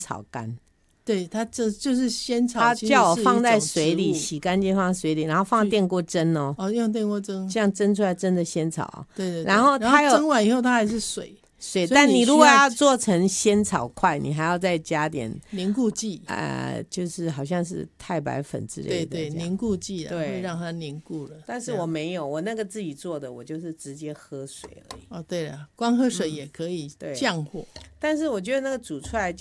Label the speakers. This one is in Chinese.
Speaker 1: 草干。
Speaker 2: 对，它就是仙草，
Speaker 1: 他叫我放在水里，洗干净放在水里，然后放电锅蒸哦。
Speaker 2: 用电锅蒸，
Speaker 1: 这样蒸出来真的仙草。
Speaker 2: 对，
Speaker 1: 然后它
Speaker 2: 蒸完以后它还是水，
Speaker 1: 但你如果要做成仙草块，你还要再加点
Speaker 2: 凝固剂，
Speaker 1: 就是好像是太白粉之类的。
Speaker 2: 对，凝固剂
Speaker 1: 对，
Speaker 2: 会让它凝固了。
Speaker 1: 但是我没有，我那个自己做的，我就是直接喝水而已。
Speaker 2: 对了，光喝水也可以降火。
Speaker 1: 但是我觉得那个煮出来